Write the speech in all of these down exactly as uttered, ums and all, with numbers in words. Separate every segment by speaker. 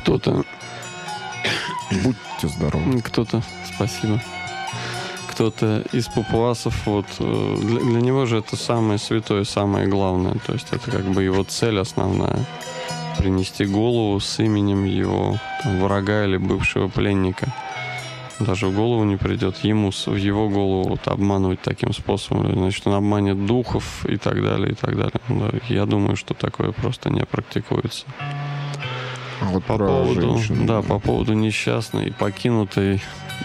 Speaker 1: Кто-то...
Speaker 2: Будьте здоровы.
Speaker 1: Кто-то... Спасибо. Кто-то из папуасов, вот, для, для него же это самое святое, самое главное. То есть это как бы его цель основная. Принести голову с именем его там, врага или бывшего пленника. Даже в голову не придет ему, в его голову вот, обманывать таким способом. Значит, он обманет духов и так далее, и так далее. Да, я думаю, что такое просто не практикуется.
Speaker 2: А вот
Speaker 1: по
Speaker 2: про
Speaker 1: поводу,
Speaker 2: женщину.
Speaker 1: Да, по поводу несчастной и покинутой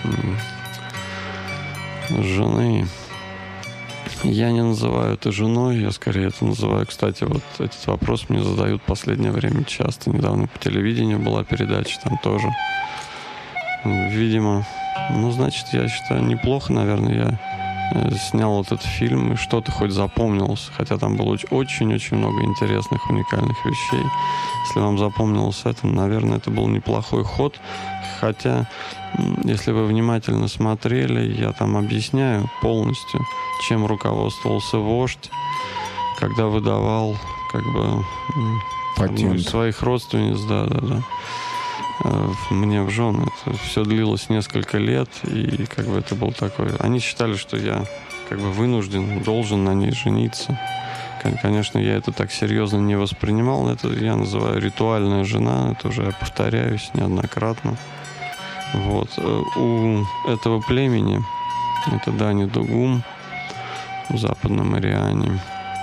Speaker 1: жены. Я не называю это женой, я скорее это называю... Кстати, вот этот вопрос мне задают в последнее время часто. Недавно по телевидению была передача, там тоже. Видимо, ну, значит, я считаю, неплохо, наверное, я снял этот фильм и что-то хоть запомнилось. Хотя там было очень-очень много интересных, уникальных вещей. Если вам запомнилось это, наверное, это был неплохой ход. Хотя, если вы внимательно смотрели, я там объясняю полностью, чем руководствовался вождь, когда выдавал, как бы, одну из своих родственниц, да-да-да, мне в жены. Это все длилось несколько лет, и как бы это был такой... Они считали, что я как бы вынужден, должен на ней жениться. Конечно, я это так серьезно не воспринимал. Это я называю ритуальная жена. Это уже я повторяюсь неоднократно. Вот. У этого племени, это Дани Дугум в Западном Ириане,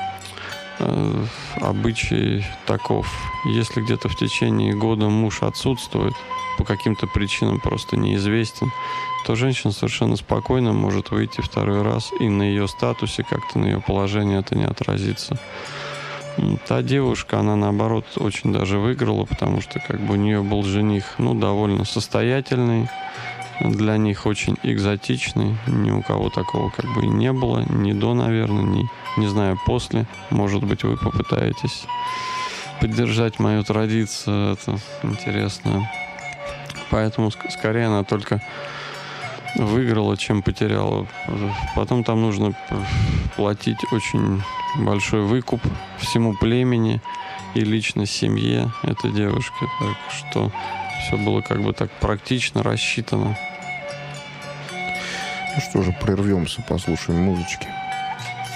Speaker 1: обычай таков. Если где-то в течение года муж отсутствует, по каким-то причинам просто неизвестен, то женщина совершенно спокойно может выйти второй раз, и на ее статусе, как-то на ее положении это не отразится. Та девушка, она наоборот очень даже выиграла, потому что как бы у нее был жених, ну, довольно состоятельный, для них очень экзотичный, ни у кого такого как бы и не было, ни до, наверное, ни, не знаю, после. Может быть, вы попытаетесь поддержать мою традицию, это интересно. Поэтому скорее она только выиграла, чем потеряла. Потом там нужно платить очень большой выкуп всему племени и лично семье этой девушки. Так что все было как бы так практично рассчитано.
Speaker 2: Ну что же, прервемся, послушаем музычки.